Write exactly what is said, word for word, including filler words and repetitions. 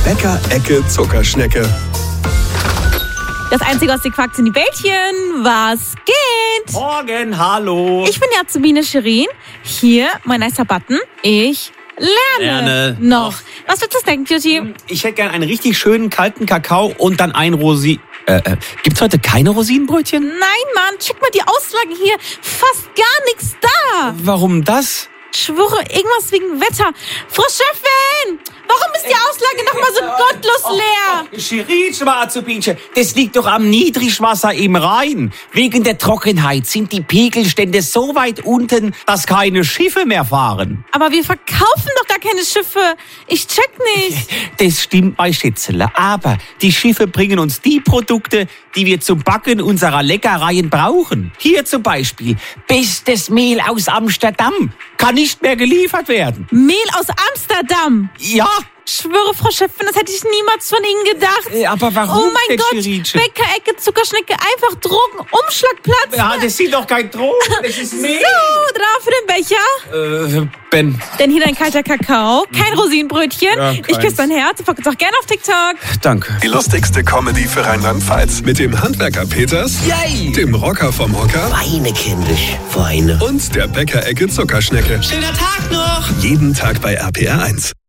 Bäckerecke Zuckerschnecke. Das Einzige, was dir quackt, sind die Bällchen. Was geht? Morgen, hallo. Ich bin die Azubine Shirin. Hier, mein nicer Button. Ich lerne, Lerne. noch. Was willst du denken, Beauty? Ich hätte gern einen richtig schönen kalten Kakao und dann ein Rosi... Äh, äh, gibt's heute keine Rosinenbrötchen? Nein, Mann, check mal die Auslagen hier. Fast gar nichts da. Warum das? Ich schwöre, irgendwas wegen Wetter. Frau Chefin, warum ist die Auslage nochmal so gottlos leer? Shirin, Schwarzubinchen, das liegt doch am Niedrigwasser im Rhein. Wegen der Trockenheit sind die Pegelstände so weit unten, dass keine Schiffe mehr fahren. Aber wir verkaufen doch gar keine Schiffe. Ich check nicht. Das stimmt bei Schätzele. Aber die Schiffe bringen uns die Produkte, die wir zum Backen unserer Leckereien brauchen. Hier zum Beispiel bestes Mehl aus Amsterdam. Kann nicht mehr geliefert werden. Mehl aus Amsterdam. Ja. Ich schwöre, Frau Chefin, das hätte ich niemals von Ihnen gedacht. Äh, Aber warum Oh mein denn, Gott, Shirinchen? Bäckerecke, Zuckerschnecke, einfach Drogen, Umschlagplatz. Ja, das sind doch kein Drogen, das ist Mehl. So, drauf für den Becher. Äh, Ben. Denn hier dein kalter Kakao, kein Rosinenbrötchen. Ja, ich keins. küsse dein Herz, folgt uns auch gerne auf TikTok. Danke. Die lustigste Comedy für Rheinland-Pfalz. Mit dem Handwerker Peters, Yay! dem Rocker vom Hocker Weine, kindisch, Weine. und der Bäckerecke Zuckerschnecke. Schöner Tag noch! Jeden Tag bei R P R eins.